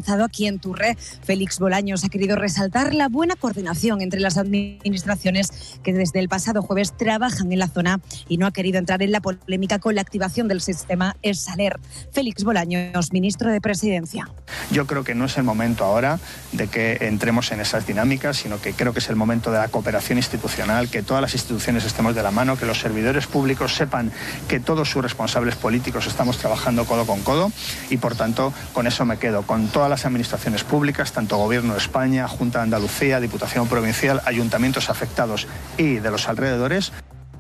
desplazado aquí en Turré. Félix Bolaños ha querido resaltar la buena coordinación entre las administraciones que desde el pasado jueves trabajan en la zona y no ha querido entrar en la polémica con la activación del sistema Saler. Félix Bolaños, ministro de Presidencia. Yo creo que no es el momento ahora de que entremos en esas dinámicas, sino que creo que es el momento de la cooperación institucional, que todas las instituciones estemos de la mano, que los servidores públicos sepan que todos sus responsables políticos estamos trabajando codo con codo y, por tanto, con eso me quedo, con todas las administraciones públicas, tanto Gobierno de España, Junta de Andalucía, Diputación Provincial, ayuntamientos afectados y de los alrededores.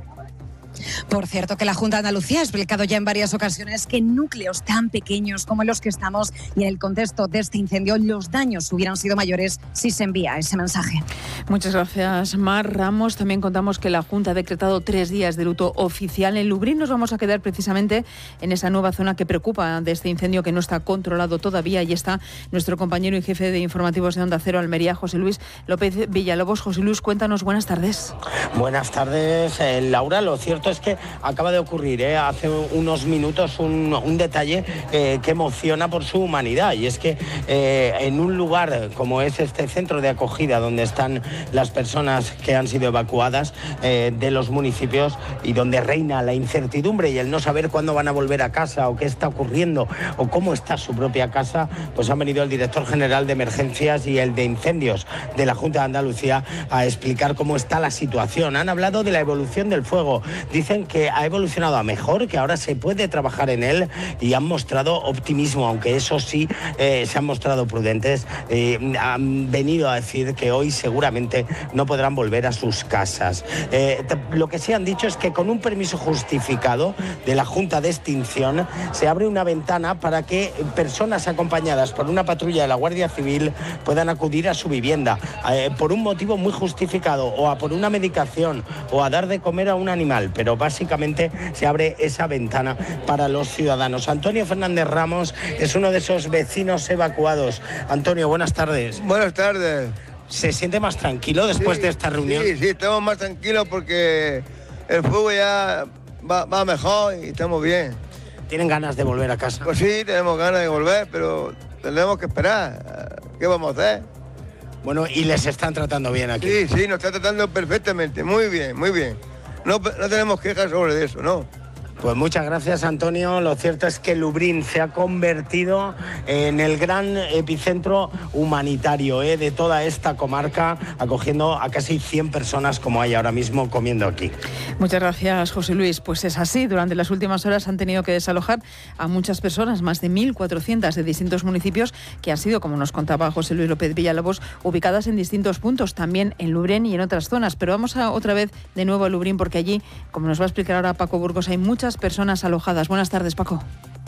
Por cierto, que la Junta de Andalucía ha explicado ya en varias ocasiones que en núcleos tan pequeños como los que estamos y en el contexto de este incendio, los daños hubieran sido mayores si se envía ese mensaje. Muchas gracias, Mar Ramos. También contamos que la Junta ha decretado 3 días de luto oficial. En Lubric nos vamos a quedar precisamente en esa nueva zona que preocupa de este incendio que no está controlado todavía. Y está nuestro compañero y jefe de informativos de Onda Cero, Almería, José Luis López Villalobos. José Luis, cuéntanos, buenas tardes. Buenas tardes, Laura. Lo cierto es que acaba de ocurrir hace unos minutos un detalle que emociona por su humanidad, y es que en un lugar como es este centro de acogida donde están las personas que han sido evacuadas de los municipios y donde reina la incertidumbre y el no saber cuándo van a volver a casa o qué está ocurriendo o cómo está su propia casa, pues han venido el director general de emergencias y el de incendios de la Junta de Andalucía a explicar cómo está la situación. Han hablado de la evolución del fuego, dicen que ha evolucionado a mejor, que ahora se puede trabajar en él, y han mostrado optimismo, aunque eso sí, se han mostrado prudentes. Han venido a decir que hoy seguramente no podrán volver a sus casas. Lo que sí han dicho es que con un permiso justificado de la Junta de Extinción se abre una ventana para que personas acompañadas por una patrulla de la Guardia Civil puedan acudir a su vivienda por un motivo muy justificado, o a por una medicación o a dar de comer a un animal, pero básicamente se abre esa ventana para los ciudadanos. Antonio Fernández Ramos es uno de esos vecinos evacuados. Antonio, buenas tardes. Buenas tardes. ¿Se siente más tranquilo después de esta reunión? Sí, estamos más tranquilos porque el fuego ya va mejor y estamos bien. ¿Tienen ganas de volver a casa? Pues sí, tenemos ganas de volver, pero tenemos que esperar. ¿Qué vamos a hacer? Bueno, ¿y les están tratando bien aquí? Sí, nos están tratando perfectamente, muy bien, muy bien. No tenemos quejas sobre eso, ¿no? Pues muchas gracias, Antonio. Lo cierto es que Lubric se ha convertido en el gran epicentro humanitario de toda esta comarca, acogiendo a casi 100 personas como hay ahora mismo comiendo aquí. Muchas gracias, José Luis. Pues es así, durante las últimas horas han tenido que desalojar a muchas personas, más de 1.400 de distintos municipios, que han sido, como nos contaba José Luis López Villalobos, ubicadas en distintos puntos, también en Lubric y en otras zonas. Pero vamos otra vez de nuevo a Lubric, porque allí, como nos va a explicar ahora Paco Burgos, hay muchas personas alojadas. Buenas tardes, Paco.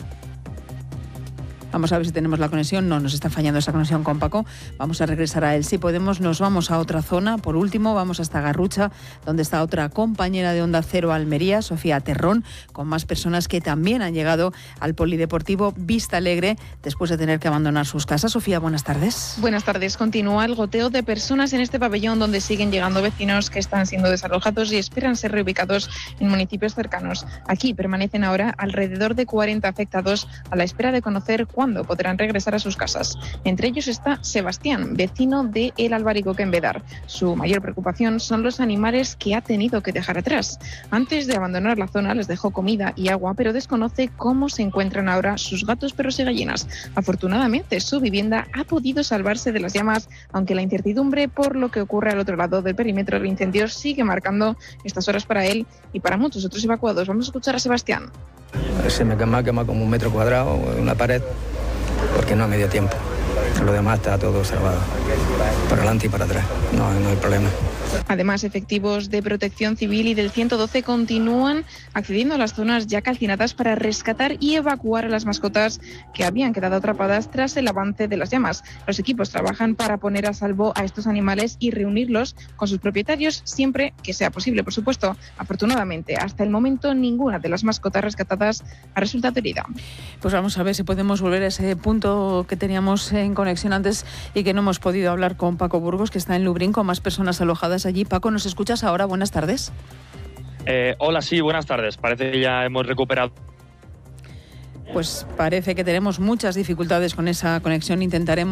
Vamos a ver si tenemos la conexión. No, nos está fallando esa conexión con Paco. Vamos a regresar a él. Si podemos, nos vamos a otra zona. Por último, vamos hasta Garrucha, donde está otra compañera de Onda Cero Almería, Sofía Terrón, con más personas que también han llegado al polideportivo Vista Alegre después de tener que abandonar sus casas. Sofía, buenas tardes. Buenas tardes. Continúa el goteo de personas en este pabellón, donde siguen llegando vecinos que están siendo desalojados y esperan ser reubicados en municipios cercanos. Aquí permanecen ahora alrededor de 40 afectados a la espera de conocer cuándo podrán regresar a sus casas. Entre ellos está Sebastián, vecino de El Albaricoque en Bedar. Su mayor preocupación son los animales que ha tenido que dejar atrás. Antes de abandonar la zona les dejó comida y agua, pero desconoce cómo se encuentran ahora sus gatos, perros y gallinas. Afortunadamente, su vivienda ha podido salvarse de las llamas, aunque la incertidumbre por lo que ocurre al otro lado del perímetro del incendio sigue marcando estas horas para él y para muchos otros evacuados. Vamos a escuchar a Sebastián. Se me quema como 1 metro cuadrado, una pared, porque no me dio tiempo. Lo demás está todo salvado, para adelante y para atrás, no hay problema. Además, efectivos de Protección Civil y del 112 continúan accediendo a las zonas ya calcinadas para rescatar y evacuar a las mascotas que habían quedado atrapadas tras el avance de las llamas. Los equipos trabajan para poner a salvo a estos animales y reunirlos con sus propietarios siempre que sea posible, por supuesto. Afortunadamente, hasta el momento, ninguna de las mascotas rescatadas ha resultado herida. Pues vamos a ver si podemos volver a ese punto que teníamos en conexión antes y que no hemos podido hablar con Paco Burgos, que está en Lubric con más personas alojadas allí. Paco, ¿nos escuchas ahora? Buenas tardes. Hola, sí, buenas tardes. Parece que ya hemos recuperado. Pues parece que tenemos muchas dificultades con esa conexión. Intentaremos